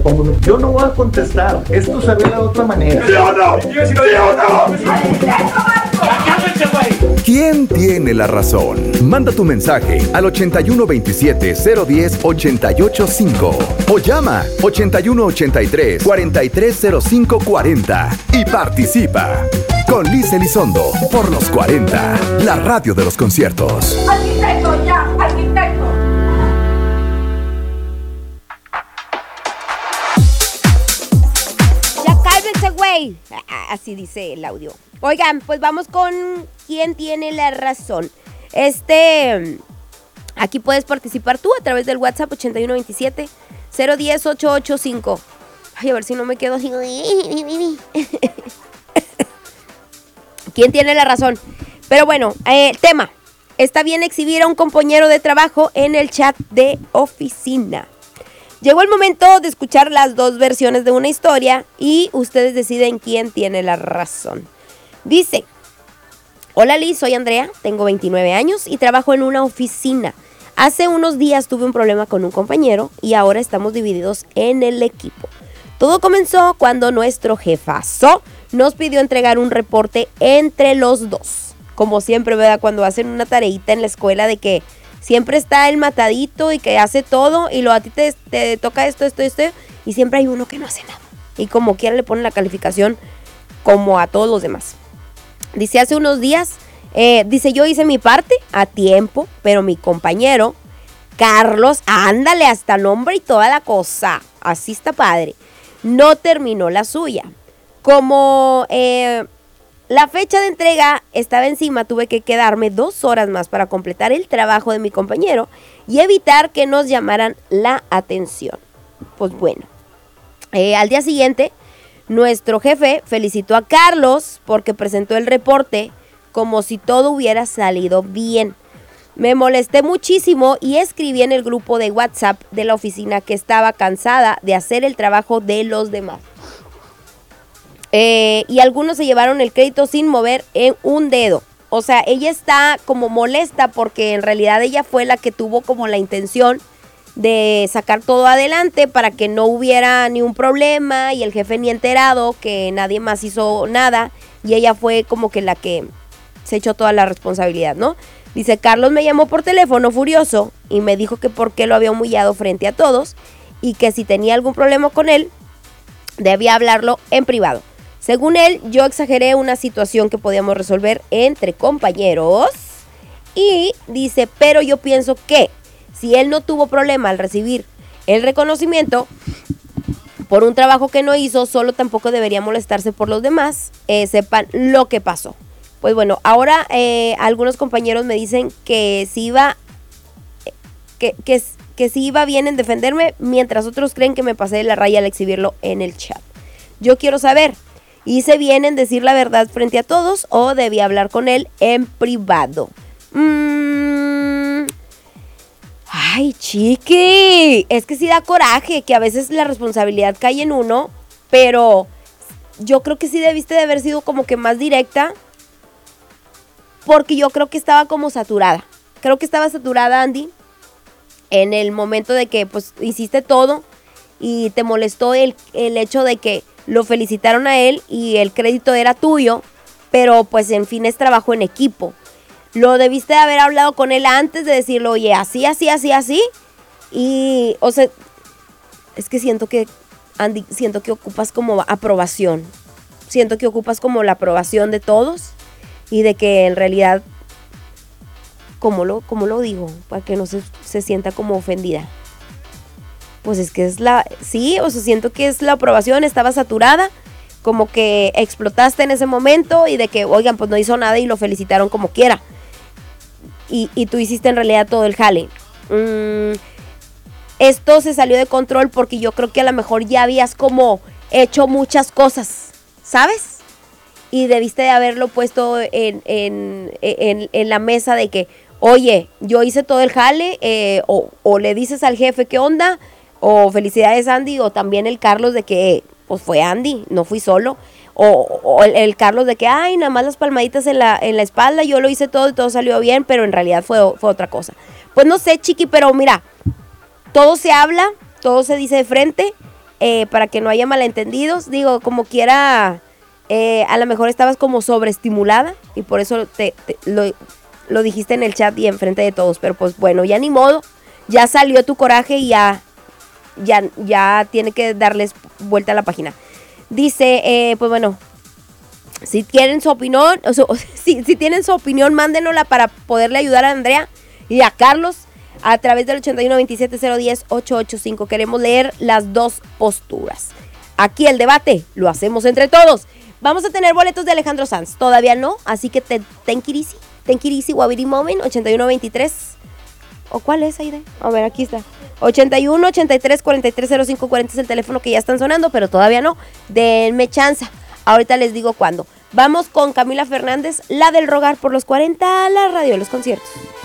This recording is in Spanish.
Yo no voy a contestar. Esto se ve de otra manera. ¿Sí o no? ¿Sí o no? ¿Quién tiene la razón? Manda tu mensaje al 8127-010-885 o llama 8183-430540 y participa. Con Liz Elizondo por los 40, la radio de los conciertos. ¡Arquitecto, ya! ¡Arquitecto! ¡Ya cálmense, güey! Así dice el audio. Oigan, pues vamos con quién tiene la razón. Aquí puedes participar tú a través del WhatsApp 8127-010-885. Ay, a ver si no me quedo así. ¿Quién tiene la razón? Pero bueno, tema. Está bien exhibir a un compañero de trabajo en el chat de oficina. Llegó el momento de escuchar las dos versiones de una historia y ustedes deciden quién tiene la razón. Dice: hola Liz, soy Andrea, tengo 29 años y trabajo en una oficina. Hace unos días tuve un problema con un compañero y ahora estamos divididos en el equipo. Todo comenzó cuando nuestro jefazo nos pidió entregar un reporte entre los dos. Como siempre, ¿verdad? Cuando hacen una tareita en la escuela de que siempre está el matadito y que hace todo y a ti te toca esto, y siempre hay uno que no hace nada. Y como quiera le ponen la calificación como a todos los demás. Dice, hace unos días, yo hice mi parte a tiempo, pero mi compañero, Carlos, ándale, hasta nombre y toda la cosa, así está padre, no terminó la suya. Como la fecha de entrega estaba encima, tuve que quedarme 2 horas más para completar el trabajo de mi compañero y evitar que nos llamaran la atención. Pues bueno, al día siguiente, nuestro jefe felicitó a Carlos porque presentó el reporte como si todo hubiera salido bien. Me molesté muchísimo y escribí en el grupo de WhatsApp de la oficina que estaba cansada de hacer el trabajo de los demás. Y algunos se llevaron el crédito sin mover un dedo. O sea, ella está como molesta porque en realidad ella fue la que tuvo como la intención de sacar todo adelante para que no hubiera ni un problema y el jefe ni enterado, que nadie más hizo nada y ella fue como que la que se echó toda la responsabilidad, ¿no? Dice, Carlos me llamó por teléfono furioso y me dijo que por qué lo había humillado frente a todos y que si tenía algún problema con él debía hablarlo en privado. Según él, yo exageré una situación que podíamos resolver entre compañeros y dice, pero yo pienso que si él no tuvo problema al recibir el reconocimiento por un trabajo que no hizo, solo tampoco debería molestarse por los demás, sepan lo que pasó. Pues bueno, ahora algunos compañeros me dicen que si iba que si iba bien en defenderme, mientras otros creen que me pasé de la raya al exhibirlo en el chat. Yo quiero saber, ¿hice bien en decir la verdad frente a todos o debí hablar con él en privado? Ay, chiqui, es que sí da coraje, que a veces la responsabilidad cae en uno, pero yo creo que sí debiste de haber sido como que más directa, porque yo creo que estaba como saturada. Creo que estaba saturada, Andy, en el momento de que pues hiciste todo y te molestó el hecho de que lo felicitaron a él y el crédito era tuyo, pero pues en fin es trabajo en equipo. Lo debiste de haber hablado con él antes de decirlo, oye, así. Y, o sea, es que siento que, Andy, ocupas como aprobación. Siento que ocupas como la aprobación de todos y de que en realidad, ¿cómo lo digo? Para que no se sienta como ofendida. Pues es que siento que es la aprobación, estaba saturada, como que explotaste en ese momento y de que, oigan, pues no hizo nada y lo felicitaron como quiera. Y tú hiciste en realidad todo el jale. Esto se salió de control porque yo creo que a lo mejor ya habías como hecho muchas cosas, ¿sabes? Y debiste de haberlo puesto en la mesa de que, oye, yo hice todo el jale, o le dices al jefe qué onda, o felicidades Andy, o también el Carlos de que, pues fue Andy, no fui solo. O el Carlos de que, ay, nada más las palmaditas en la espalda, yo lo hice todo y todo salió bien, pero en realidad fue otra cosa. Pues no sé, chiqui, pero mira, todo se habla, todo se dice de frente para que no haya malentendidos. Digo, como quiera, a lo mejor estabas como sobreestimulada y por eso lo dijiste en el chat y enfrente de todos. Pero pues bueno, ya ni modo, ya salió tu coraje y ya tiene que darles vuelta a la página. Dice, pues bueno, si quieren su opinión, si tienen su opinión, mándenosla para poderle ayudar a Andrea y a Carlos a través del 8127-010-885. Queremos leer las dos posturas. Aquí el debate lo hacemos entre todos. Vamos a tener boletos de Alejandro Sanz. Todavía no, así que ten kirisi, Wabiri Moment, 8123. ¿O cuál es, Aide? A ver, aquí está. 81 83 43 05 40 es el teléfono que ya están sonando, pero todavía no. Denme chance. Ahorita les digo cuándo. Vamos con Camila Fernández, la del rogar por los 40, la radio de los conciertos.